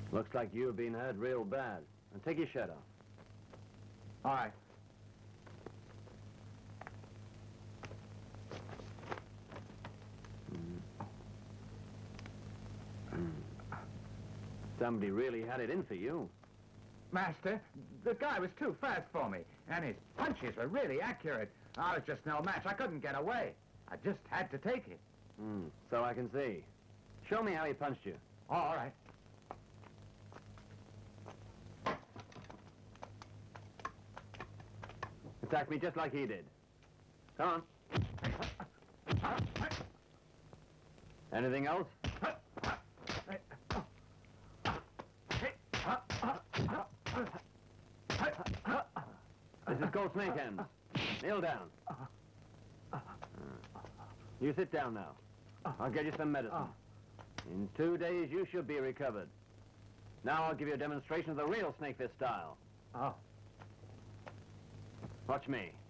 Looks like you've been hurt real bad. And take your shirt off. All right. Somebody really had it in for you. Master, the guy was too fast for me, and his punches were really accurate. I was just no match. I couldn't get away. I just had to take it. So I can see. Show me how he punched you. Oh, all right. Attack me just like he did. Come on. Anything else? This is called snake hands. Kneel down. You sit down now. I'll get you some medicine. In 2 days, you should be recovered. Now I'll give you a demonstration of the real snake fist style. Oh. Watch me.